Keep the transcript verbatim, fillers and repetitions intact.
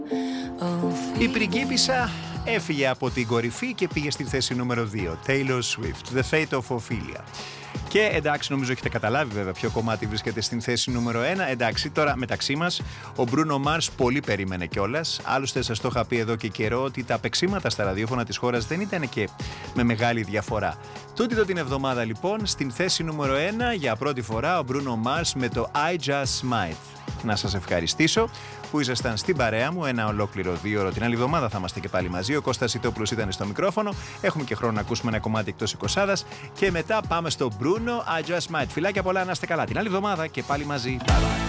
Η πριγκίπισσα έφυγε από την κορυφή και πήγε στη θέση νούμερο δύο. Taylor Swift, The Fate of Ophelia. Και εντάξει, νομίζω έχετε καταλάβει βέβαια ποιο κομμάτι βρίσκεται στην θέση νούμερο ένα. Εντάξει, τώρα μεταξύ μας, ο Bruno Mars πολύ περίμενε κιόλας. Άλλωστε, σας το είχα πει εδώ και καιρό ότι τα παίξήματα στα ραδιόφωνα της χώρας δεν ήταν και με μεγάλη διαφορά. Τούτη εδώ την εβδομάδα λοιπόν, στην θέση νούμερο ένα για πρώτη φορά ο Bruno Mars με το I Just Might. Να σας ευχαριστήσω που ήσασταν στην παρέα μου ένα ολόκληρο δύο ώρο. Την άλλη εβδομάδα θα είμαστε και πάλι μαζί. Ο Κώστας Ιτόπουλος ήταν στο μικρόφωνο. Έχουμε και χρόνο να ακούσουμε ένα κομμάτι εκτός εικοσάδας. Και μετά πάμε στο Bruno I Just Might. Φιλάκια πολλά, να είστε καλά. Την άλλη εβδομάδα και πάλι μαζί. Bye bye.